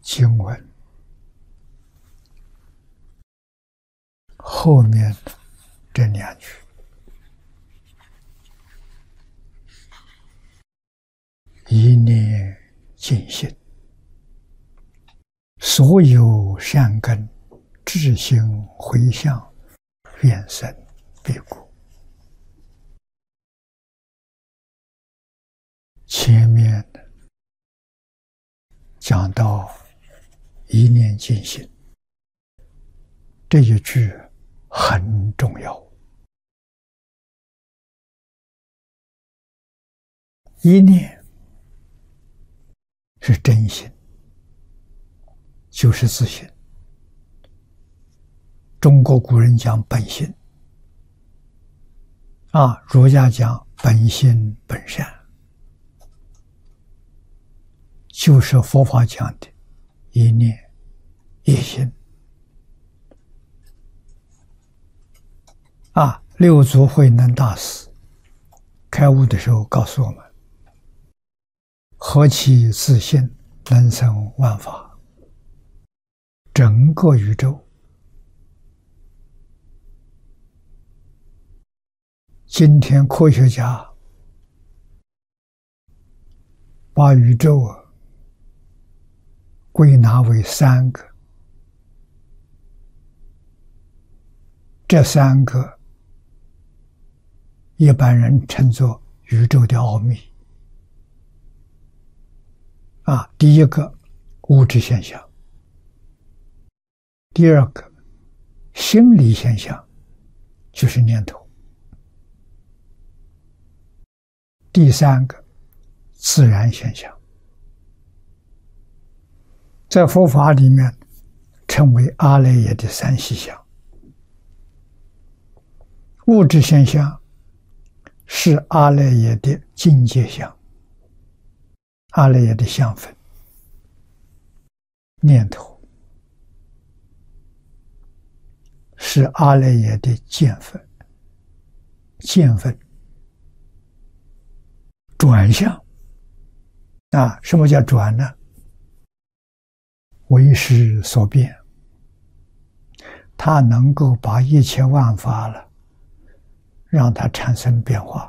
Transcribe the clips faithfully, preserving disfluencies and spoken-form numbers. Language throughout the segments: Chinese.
经文后面这两句，一念尽心，所有善根自行回向，愿生彼国。前面讲到一念尽心，这一句很重要。一念是真心，就是自心。中国古人讲本心，啊，儒家讲本心本善，就是佛法讲的一念一心。啊，六祖慧能大师开悟的时候告诉我们：何其自信，能生万法。整个宇宙，今天科学家把宇宙归纳为三个，这三个一般人称作宇宙的奥秘。啊，第一个物质现象，第二个心理现象，就是念头，第三个自然现象，在佛法里面称为阿赖耶的三细相。物质现象是阿赖耶的境界相，阿赖耶的相分，念头是阿赖耶的见分，见分转向啊，什么叫转呢？为识所变，它能够把一切万法了，让它产生变化。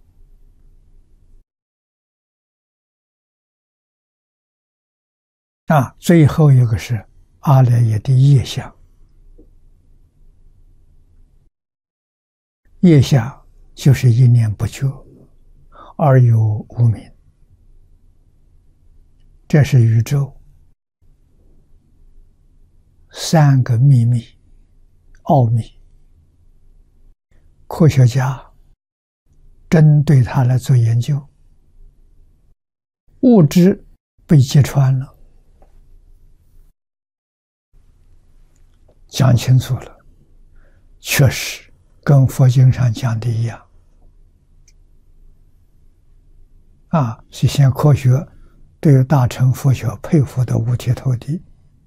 啊，最后一个是阿赖耶的业相，业相就是一念不觉，而有无明。这是宇宙三个秘密奥秘，科学家针对它来做研究。物质被揭穿了，讲清楚了，确实跟佛经上讲的一样。啊，所以现在科学对于大乘佛学佩服的五体投地。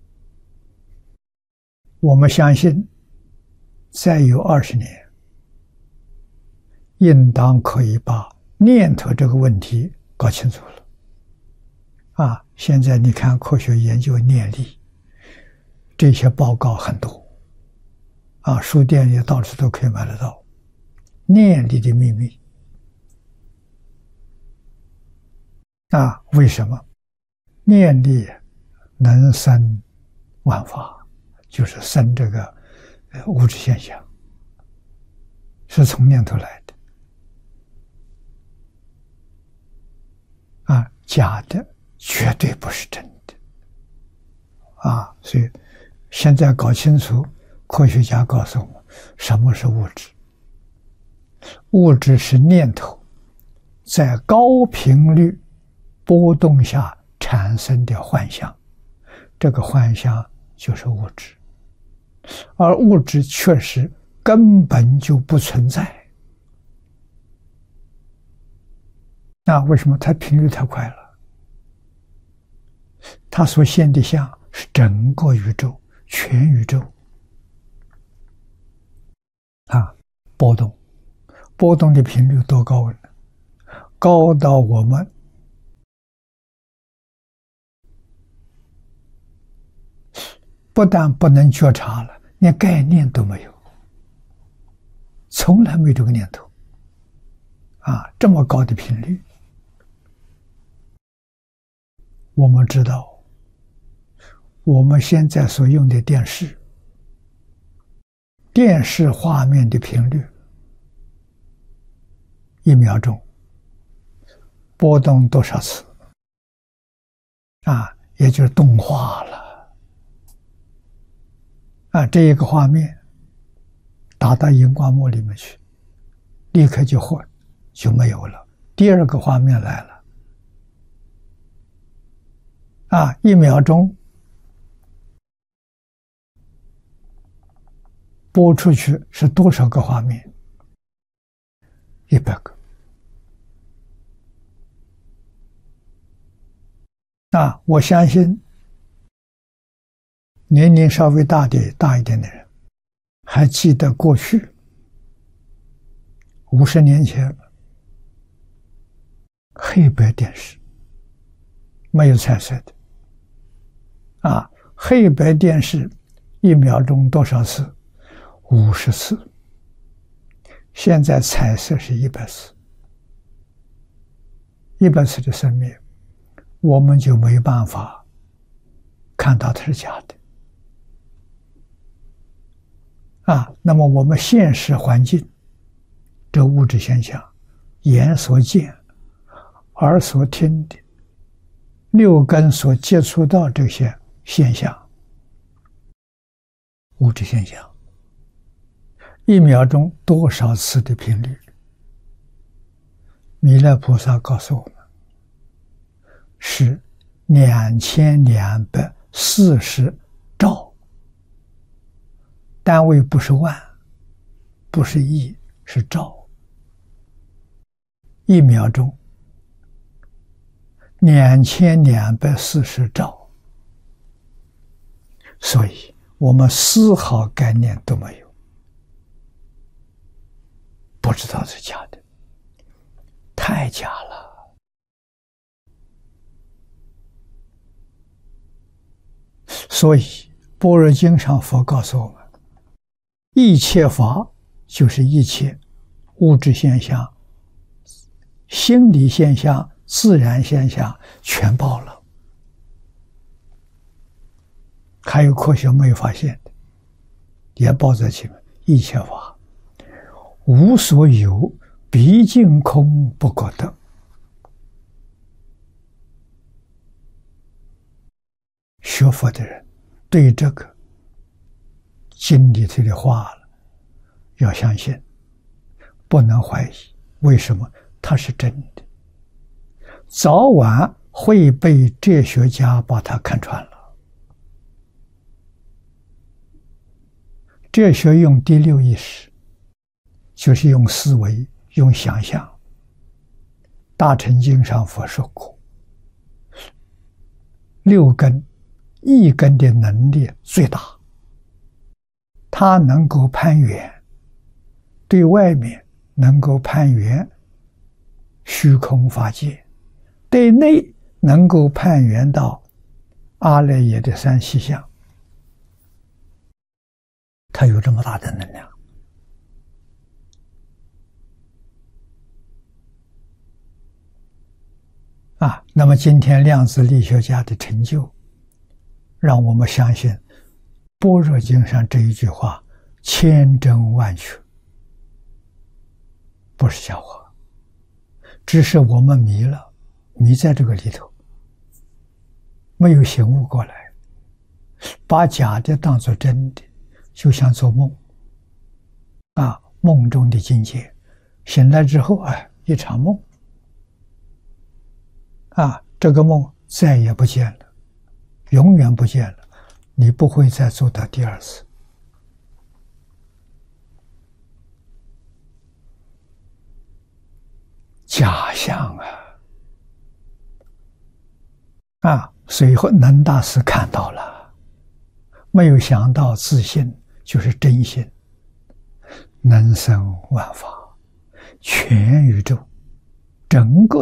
我们相信再有二十年，应当可以把念头这个问题搞清楚了。啊，现在你看科学研究念力，这些报告很多，啊，书店里到处都可以买得到。念力的秘密，啊，为什么？念力能生万法，就是生这个物质现象，是从念头来的。啊，假的绝对不是真的。啊，所以现在搞清楚，科学家告诉我们，什么是物质？物质是念头在高频率波动下产生的幻象，这个幻象就是物质，而物质确实根本就不存在。那为什么它频率太快了？它所现的相是整个宇宙，全宇宙啊，波动，波动的频率多高呢？高到我们不但不能觉察了，连概念都没有，从来没这个念头啊！这么高的频率，我们知道，我们现在所用的电视，电视画面的频率，一秒钟波动多少次啊？也就是动画了啊！这一个画面打到荧光幕里面去，立刻就混就没有了。第二个画面来了啊！一秒钟播出去是多少个画面？一百个。啊，我相信年龄稍微大点大一点的人，还记得过去五十年前黑白电视没有彩色的啊，黑白电视一秒钟多少次？五十次。现在彩色是一百次，一百次的生命，我们就没办法看到它是假的啊。那么我们现实环境这物质现象，眼所见、耳所听的、六根所接触到这些现象，物质现象，一秒钟多少次的频率？弥勒菩萨告诉我们，是两千两百四十兆，单位不是万，不是亿，是兆。一秒钟两千两百四十兆，所以我们丝毫概念都没有，不知道是假的，太假了。所以般若经上佛告诉我们，一切法就是一切物质现象、心理现象、自然现象全包了，还有科学没有发现的也包在其中。一切法无所有，毕竟空不可得。学佛的人对这个经里头的话要相信，不能怀疑。为什么？它是真的，早晚会被哲学家把它看穿了。哲学用第六意识，就是用思维、用想象。大乘经上佛说过，六根一根的能力最大，它能够攀缘，对外面能够攀缘虚空法界，对内能够攀缘到阿赖耶的三细相，它有这么大的能量啊！那么今天量子力学家的成就，让我们相信般若经上这一句话千真万确，不是假话，只是我们迷了，迷在这个里头，没有醒悟过来，把假的当作真的，就像做梦啊，梦中的境界，醒来之后哎，一场梦啊，这个梦再也不见了，永远不见了，你不会再做到第二次。假象啊！啊，随后能大师看到了，没有想到自信就是真心，能生万法，全宇宙整个